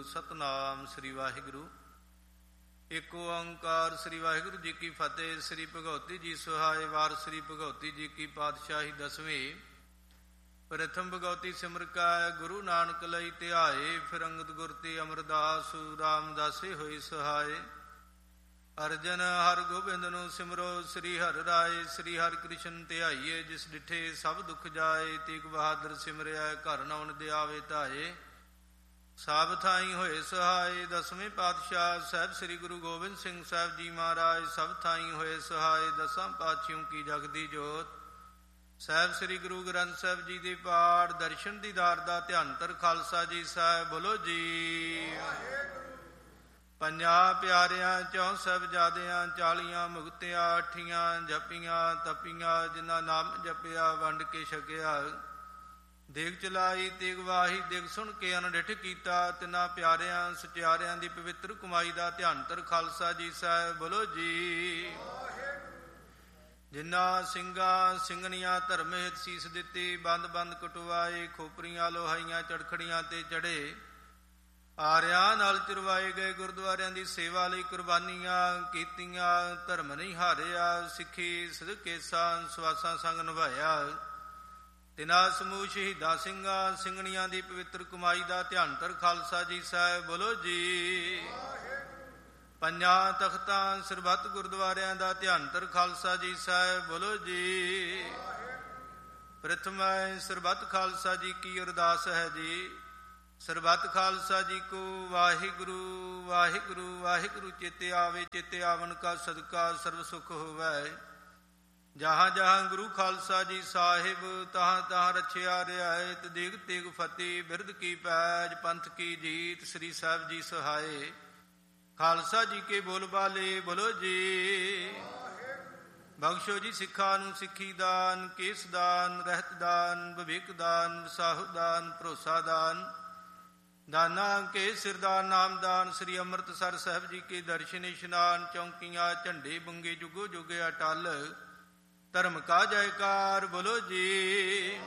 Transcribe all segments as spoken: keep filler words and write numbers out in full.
ਸਤਨਾਮ ਸ੍ਰੀ ਵਾਹਿਗੁਰੂ। ਏਕ ਓੰਕਾਰ ਸ੍ਰੀ ਵਾਹਿਗੁਰੂ ਜੀ ਕੀ ਫਤਿਹ। ਸ੍ਰੀ ਭਗਉਤੀ ਜੀ ਸੁਹਾਏ। ਵਾਰ ਸ੍ਰੀ ਭਗਉਤੀ ਜੀ ਕੀ ਪਾਤਸ਼ਾਹੀ ਦਸਵੀਂ। ਪ੍ਰਥਮ ਭਗਉਤੀ ਸਿਮਰ ਕੈ ਗੁਰੂ ਨਾਨਕ ਲਈ ਧਿਆਏ। ਫਿਰ ਅੰਗਦ ਗੁਰ ਤੇ ਅਮਰਦਾਸ ਰਾਮਦਾਸੇ ਹੋਏ ਸਹਾਏ। ਅਰਜਨ ਹਰ ਗੋਬਿੰਦ ਨੂੰ ਸਿਮਰੋ ਸ੍ਰੀ ਹਰਿ ਰਾਏ। ਸ੍ਰੀ ਹਰਿ ਕ੍ਰਿਸ਼ਨ ਧਿਆਈਏ ਜਿਸ ਡਿਠੇ ਸਭ ਦੁਖ ਜਾਏ। ਤੇਗ ਬਹਾਦਰ ਸਿਮਰਿਆ ਘਰ ਨੌਨ ਦੇ ਆਵੇ ਧਾਏ। ਸਭ ਥਾਈ ਹੋਏ ਸਹਾਏ। ਦਸਵੇਂ ਪਾਤਸ਼ਾਹ ਸਾਹਿਬ ਸ੍ਰੀ ਗੁਰੂ ਗੋਬਿੰਦ ਸਿੰਘ ਸਾਹਿਬ ਜੀ ਮਹਾਰਾਜ ਸਭ ਥਾਈ ਹੋਏ ਸਹਾਏ। ਦਸਾਂ ਪਾਤਸ਼ਾਹੀਆਂ ਕੀ ਜਗਦੀ ਜੋਤ। ਸਾਹਿਬ ਸ੍ਰੀ ਗੁਰੂ ਗ੍ਰੰਥ ਸਾਹਿਬ ਜੀ ਦੇ ਪਾਠ ਦਰਸ਼ਨ ਦੀਦਾਰ ਦਾ ਧਿਆਨ ਧਰ ਖਾਲਸਾ ਜੀ ਸਾਹਿਬ ਬੋਲੋ ਜੀ। ਪੰਜਾਂ ਪਿਆਰਿਆਂ ਚੌਂ ਸਾਹਿਬਜ਼ਾਦਿਆਂ ਚਾਲੀਆਂ ਮੁਕਤਿਆਂ ਅੱਠੀਆਂ ਜਪੀਆਂ ਤਪੀਆਂ। ਜਿਨ੍ਹਾਂ ਨਾਮ ਜਪਿਆ ਵੰਡ ਕੇ ਛਕਿਆ। ਦੇਗ ਚਲਾਈ ਤੇਗ ਵਾਹੀ ਦੇਗ ਸੁਣ ਕੇ ਅਨਡਿਠ ਕੀਤਾ। ਤਿੰਨਾਂ ਪਿਆਰਿਆਂ ਸਚਿਆਰਿਆਂ ਦੀ ਪਵਿੱਤਰ ਕਮਾਈ ਦਾ ਧਿਆਨ ਧਰ ਖਾਲਸਾ ਜੀ ਸਾਹਿਬ ਬੋਲੋ ਜੀ। ਜਿਨ੍ਹਾਂ ਸਿੰਘਾਂ ਸਿੰਘਣੀਆਂ ਧਰਮ ਹਿਤ ਸੀਸ ਦਿੱਤੀ। ਬੰਦ ਬੰਦ ਕਟਵਾਏ ਖੋਪਰੀਆਂ ਲੋਹਾਈਆਂ ਚੜਖੜੀਆਂ ਤੇ ਚੜੇ। ਆਰਿਆਂ ਨਾਲ ਚੁਰਵਾਏ ਗਏ ਗੁਰਦੁਆਰਿਆਂ ਦੀ ਸੇਵਾ ਲਈ ਕੁਰਬਾਨੀਆਂ ਕੀਤੀਆਂ। ਧਰਮ ਨਹੀਂ ਹਾਰਿਆ ਸਿੱਖੀ ਸਦਕੇਸਾਂ ਸਵਾਸਾਂ ਸੰਗ ਨਿਭਾਇਆ। ਤਿਨਾਂ ਸਮੂਹ ਸ਼ਹੀਦਾਂ ਸਿੰਘਾਂ ਸਿੰਘਣੀਆਂ ਦੀ ਪਵਿੱਤਰ ਕਮਾਈ ਦਾ ਧਿਆਨ ਧਰ ਖਾਲਸਾ ਜੀ ਸਾਹਿਬ ਬੋਲੋ ਜੀ। ਪੰਜਾਂ ਤਖਤਾਂ ਸਰਬੱਤ ਗੁਰਦੁਆਰਿਆਂ ਦਾ ਧਿਆਨ ਧਰ ਖਾਲਸਾ ਜੀ ਸਾਹਿਬ ਬੋਲੋ ਜੀ। ਪ੍ਰਥਮ ਸਰਬੱਤ ਖਾਲਸਾ ਜੀ ਕੀ ਅਰਦਾਸ ਹੈ ਜੀ। ਸਰਬੱਤ ਖਾਲਸਾ ਜੀ ਕੋ ਵਾਹਿਗੁਰੂ ਵਾਹਿਗੁਰੂ ਵਾਹਿਗੁਰੂ ਚੇਤੇ ਆਵੇ। ਚੇਤੇ ਆਵਨ ਕਾ ਸਦਕਾ ਸਰਬ ਸੁਖ ਹੋਵੈ। ਜਹਾਂ ਜਹਾਂ ਗੁਰੂ ਖਾਲਸਾ ਜੀ ਸਾਹਿਬ ਤਹਾਂ ਤਹਾਂ ਰਛਿਆ ਰਿਆਇਤ। ਦੇਗ ਤੇਗ ਫਤਿਹ ਬਿਰਦ ਕੀ ਪੈਜ ਪੰਥ ਕੀ ਜੀਤ। ਸ੍ਰੀ ਸਾਹਿਬ ਜੀ ਸਹਾਏ। ਖਾਲਸਾ ਜੀ ਕੇ ਬੋਲ ਬਾਲੇ ਬੋਲੋ ਜੀ। ਬਖਸ਼ੋ ਜੀ ਸਿੱਖਾਂ ਨੂੰ ਸਿੱਖੀ ਦਾਨ ਕੇਸ ਦਾਨ ਰਹਿਤ ਦਾਨ ਵਿਵੇਕ ਦਾਨ ਵਿਸਾਹੂ ਦਾਨ ਭਰੋਸਾ ਦਾਨ। ਦਾਨਾ ਕੇ ਸਿਰਦਾਨ ਨਾਮਦਾਨ। ਸ੍ਰੀ ਅੰਮ੍ਰਿਤਸਰ ਸਾਹਿਬ ਜੀ ਕੇ ਦਰਸ਼ਨ ਇਸ਼ਨਾਨ। ਚੌਂਕੀਆਂ ਝੰਡੇ ਬੰਗੇ ਜੁਗੋ ਜੁਗ ਅਟਲ। ਧਰਮ ਕਾ ਜੈਕਾਰ ਬੋਲੋ ਜੀ।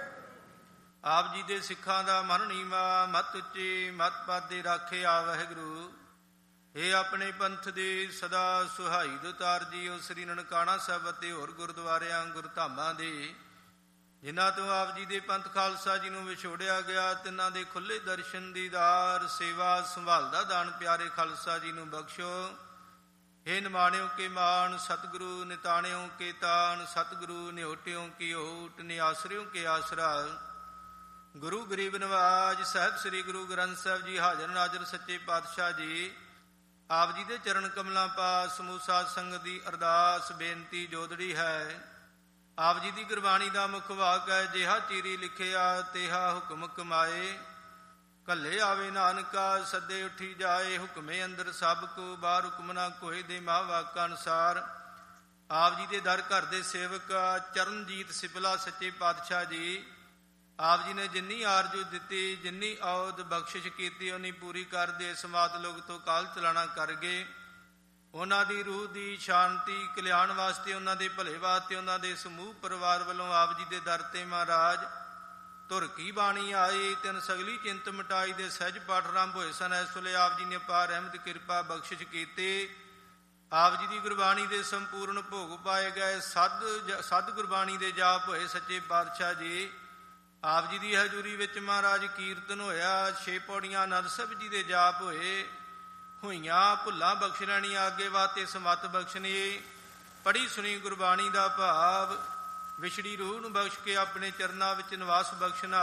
ਆਪ ਜੀ ਦੇ ਸਿੱਖਾਂ ਦਾ ਮਨ ਨੀਵਾ ਮਤ ਉੱਚੀ ਮਤ ਪਾਦੇ ਰਾਖੇ ਆ ਵਾਹਿਗੁਰੂ। ਇਹ ਆਪਣੇ ਪੰਥ ਦੇ ਸਦਾ ਸੁਹਾਈ ਦੁਤਾਰ ਜੀਓ। ਸ੍ਰੀ ਨਨਕਾਣਾ ਸਾਹਿਬ ਅਤੇ ਹੋਰ ਗੁਰਦੁਆਰਿਆਂ ਗੁਰਧਾਮਾਂ ਦੇ ਜਿਨ੍ਹਾਂ ਤੋਂ ਆਪ ਜੀ ਦੇ ਪੰਥ ਖਾਲਸਾ ਜੀ ਨੂੰ ਵਿਛੋੜਿਆ ਗਿਆ। ਤਿੰਨਾਂ ਦੇ ਖੁੱਲੇ ਦਰਸ਼ਨ ਦੀਦਾਰ ਸੇਵਾ ਸੰਭਾਲ ਦਾ ਦਾਨ ਪਿਆਰੇ ਖਾਲਸਾ ਜੀ ਨੂੰ ਬਖਸ਼ੋ। ਹੇ ਨਿਮਾਣਿਓ ਕੇ ਮਾਣ ਸਤਿਗੁਰੂ ਨਿਤਾਣਿਓ ਕੇ ਤਾਣ। ਸਤਿਗੁਰੂ ਨਿਉਟਿਓ ਕੀ ਓਟ ਨਿਆਸਰਿਓ ਕੇ ਆਸਰਾ। ਗੁਰੂ ਗਰੀਬ ਨਵਾਜ ਸਾਹਿਬ ਸ੍ਰੀ ਗੁਰੂ ਗ੍ਰੰਥ ਸਾਹਿਬ ਜੀ ਹਾਜ਼ਰ ਨਾਜ਼ਰ ਸੱਚੇ ਪਾਤਸ਼ਾਹ ਜੀ ਆਪ ਜੀ ਦੇ ਚਰਨ ਕਮਲਾਂ ਪਾਸ ਸਮੂਹ ਸਾਧ ਸੰਗਤ ਦੀ ਅਰਦਾਸ ਬੇਨਤੀ ਜੋਦੜੀ ਹੈ। ਆਪ ਜੀ ਦੀ ਗੁਰਬਾਣੀ ਦਾ ਮੁੱਖ ਵਾਕ ਹੈ। ਜਿਹਾ ਚੀਰੀ ਲਿਖਿਆ ਤੇਹਾ ਹੁਕਮ ਕਮਾਏ। ਕੱਲੇ ਆਵੇ ਨਾਨਕਾ ਸੱਦੇ ਉੱਠੀ ਜਾਏ। ਹੁਕਮੇ ਅੰਦਰ ਸਭ ਕੋ ਬਾਹਰ ਹੁਕਮ ਨਾ ਕੋਏ। ਦੇ ਮਾਂ ਵਾਕ ਅਨੁਸਾਰ ਆਪ ਜੀ ਦੇ ਦਰ ਘਰ ਦੇ ਸੇਵਕ ਚਰਨਜੀਤ ਸਿਪਲਾ ਸੱਚੇ ਪਾਤਸ਼ਾਹ ਜੀ ਆਪ ਜੀ ਨੇ ਜਿੰਨੀ ਆਰਜੂ ਦਿੱਤੀ ਜਿੰਨੀ ਔਦ ਬਖਸ਼ਿਸ਼ ਕੀਤੀ ਉਨੀ ਪੂਰੀ ਕਰਦੇ। ਸਮਾਤ ਲੋਕ ਤੋਂ ਕਾਲ ਚਲਾਣਾ ਕਰ ਗਏ। ਉਹਨਾਂ ਦੀ ਰੂਹ ਦੀ ਸ਼ਾਂਤੀ ਕਲਿਆਣ ਵਾਸਤੇ ਉਹਨਾਂ ਦੇ ਭਲੇ ਵਾਸਤੇ ਉਹਨਾਂ ਦੇ ਸਮੂਹ ਪਰਿਵਾਰ ਵੱਲੋਂ ਆਪ ਜੀ ਦੇ ਦਰ ਤੇ ਮਹਾਰਾਜ ਧੁਰ ਕੀ ਬਾਣੀ ਆਈ। ਤਿੰਨ ਸਗਲੀ ਚਿੰਤ ਮਿਟਾਈ ਦੇ ਸਹਿਜ ਪਾਠ ਆਰੰਭ ਹੋਏ ਸਨ। ਇਸ ਵੇਲੇ ਆਪ ਜੀ ਨੇ ਅਪਾਰ ਰਹਿਮਤ ਕਿਰਪਾ ਬਖਸ਼ਿਸ਼ ਕੀਤੀ। ਆਪ ਜੀ ਦੀ ਗੁਰਬਾਣੀ ਦੇ ਸੰਪੂਰਨ ਭੋਗ ਪਾਏ ਗਏ। ਸਦ ਸਦ ਗੁਰਬਾਣੀ ਦੇ ਜਾਪ ਹੋਏ ਸੱਚੇ ਪਾਤਸ਼ਾਹ ਜੀ ਆਪ ਜੀ ਦੀ ਹਜ਼ੂਰੀ ਵਿੱਚ ਮਹਾਰਾਜ ਕੀਰਤਨ ਹੋਇਆ। ਛੇ ਪੌੜੀਆਂ ਆਨੰਦ ਸਾਹਿਬ ਜੀ ਦੇ ਜਾਪ ਹੋਏ। ਹੋਈਆਂ ਭੁੱਲਾਂ ਬਖਸ਼ ਲੈਣੀਆਂ ਅੱਗੇ ਵਾਸਤੇ ਸਮੱਤ ਬਖਸ਼ਣੀ। ਪੜ੍ਹੀ ਸੁਣੀ ਗੁਰਬਾਣੀ ਦਾ ਭਾਵ ਵਿਛੜੀ ਰੂਹ ਨੂੰ ਬਖਸ਼ ਕੇ ਆਪਣੇ ਚਰਨਾਂ ਵਿੱਚ ਨਿਵਾਸ ਬਖਸ਼ਣਾ।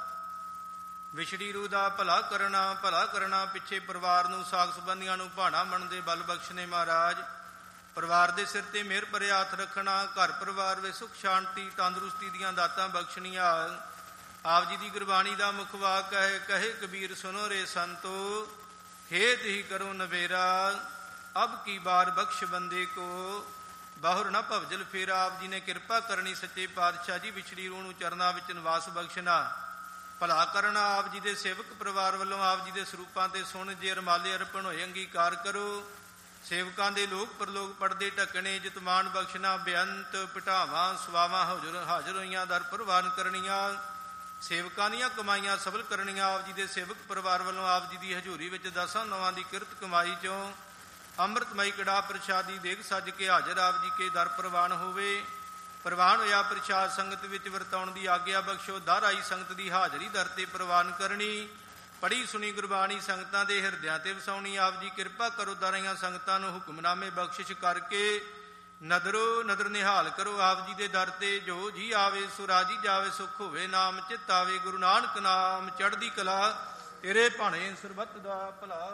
ਵਿਛੜੀ ਰੂਹ ਦਾ ਭਲਾ ਕਰਨਾ ਭਲਾ ਕਰਨਾ। ਪਿੱਛੇ ਪਰਿਵਾਰ ਨੂੰ ਸਾਕ ਸੰਬੰਧੀਆਂ ਨੂੰ ਭਾਣਾ ਮਨ ਦੇ ਬਲ ਬਖਸ਼ਣੇ ਮਹਾਰਾਜ। ਪਰਿਵਾਰ ਦੇ ਸਿਰ ਤੇ ਮਿਹਰ ਭਰੇ ਹੱਥ ਰੱਖਣਾ। ਘਰ ਪਰਿਵਾਰ ਵਿੱਚ ਸੁਖ ਸ਼ਾਂਤੀ ਤੰਦਰੁਸਤੀ ਦੀਆਂ ਦਾਤਾਂ ਬਖਸ਼ਣੀਆਂ। ਆਪ ਜੀ ਦੀ ਗੁਰਬਾਣੀ ਦਾ ਮੁੱਖ ਵਾਕ ਹੈ ਕਹੇ ਕਬੀਰ ਸੁਨੋ ਰੇ ਸੰਤੋ ਖੇਤ ਹੀ ਕਰੋ ਨਵੇਰਾ। ਅਬ ਕੀ ਬਾਰ ਬਖਸ਼ ਬੰਦੇ ਕੋ ਬਾਹੁਰ ਨਾ ਭਵਜਲ ਫੇਰਾ। ਆਪ ਜੀ ਨੇ ਕਿਰਪਾ ਕਰਨੀ ਸੱਚੇ ਪਾਤਸ਼ਾਹ ਜੀ ਵਿਛੜੀ ਰੂਹ ਨੂੰ ਚਰਨਾਂ ਵਿੱਚ ਨਿਵਾਸ ਬਖਸ਼ਣਾ ਭਲਾ ਕਰਨਾ। ਆਪ ਜੀ ਦੇ ਸੇਵਕ ਪਰਿਵਾਰ ਵੱਲੋਂ ਆਪ ਜੀ ਦੇ ਸਰੂਪਾਂ ਤੇ ਸੁਣ ਜੇ ਅਰਮਾਲੇ ਅਰਪਣ ਹੋਏ ਅੰਗੀਕਾਰ ਕਰੋ। ਸੇਵਕਾਂ ਦੇ ਲੋਕ ਪਰਲੋਕ ਪੜਦੇ ਢੱਕਣੇ ਜਿਤਮਾਨ ਬਖਸ਼ਣਾ। ਬੇਅੰਤ ਪਿਟਾਵਾਂ ਸਵਾਵਾਂ ਹਾਜ਼ਰ ਹਾਜ਼ਰ ਹੋਈਆਂ ਦਰ ਪ੍ਰਵਾਨ ਕਰਨੀਆਂ। ਸੇਵਕਾਂ ਦੀਆਂ ਕਮਾਈਆਂ ਸਫਲ ਕਰਨੀਆਂ। ਆਪ ਜੀ ਦੇ ਸੇਵਕ ਪਰਿਵਾਰ ਵੱਲੋਂ ਆਪ ਜੀ ਦੀ ਹਜ਼ੂਰੀ ਵਿੱਚ ਦਸਾਂ ਨੌਵਾਂ ਦੀ ਕਿਰਤ ਕਮਾਈ ਚੋਂ ਅੰਮ੍ਰਿਤਮਈ ਕੜਾਹ ਪ੍ਰਸ਼ਾਦੀ ਦੇਗ ਸੱਜ ਕੇ ਹਾਜ਼ਰ ਆਪ ਜੀ ਕੇ ਦਰ ਪ੍ਰਵਾਨ ਹੋਵੇ। ਪ੍ਰਵਾਨ ਹੋਇਆ ਪ੍ਰਸ਼ਾਦ ਸੰਗਤ ਵਿੱਚ ਵਰਤਾਉਣ ਦੀ ਆਗਿਆ ਬਖਸ਼ੋ। ਦਰ ਆਈ ਸੰਗਤ ਦੀ ਹਾਜ਼ਰੀ ਦਰ ਤੇ ਪ੍ਰਵਾਨ ਕਰਨੀ। ਪੜ੍ਹੀ ਸੁਣੀ ਗੁਰਬਾਣੀ ਸੰਗਤਾਂ ਦੇ ਹਿਰਦਿਆਂ ਤੇ ਵਸਾਉਣੀ। ਆਪ ਜੀ ਕਿਰਪਾ ਕਰੋ ਦਰ ਆਈਆਂ ਸੰਗਤਾਂ ਨੂੰ ਹੁਕਮਨਾਮੇ ਬਖਸ਼ਿਸ਼ ਕਰਕੇ ਨਦਰੋ ਨਦਰ ਨਿਹਾਲ ਕਰੋ। ਆਪ ਜੀ ਦੇ ਦਰ ਤੇ ਜੋ ਜੀ ਆਵੇ ਸੋ ਰਾਜੀ ਜਾਵੇ। ਸੁਖ ਹੋਵੇ ਨਾਮ ਚਿਤ ਆਵੇ। ਗੁਰੂ ਨਾਨਕ ਨਾਮ ਚੜ੍ਹਦੀ ਕਲਾ ਤੇਰੇ ਭਾਣੇ ਸਰਬੱਤ ਦਾ ਭਲਾ।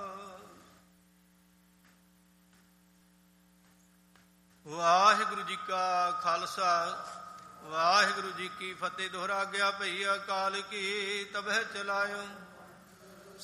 ਵਾਹਿਗੁਰੂ ਜੀ ਕਾ ਖਾਲਸਾ ਵਾਹਿਗੁਰੂ ਜੀ ਕੀ ਫਤਿਹ। ਦੋਹਰਾ ਗਿਆ ਭਈ ਅਕਾਲ ਕੀ ਤਬਹਿ ਚਲਾਇਓ।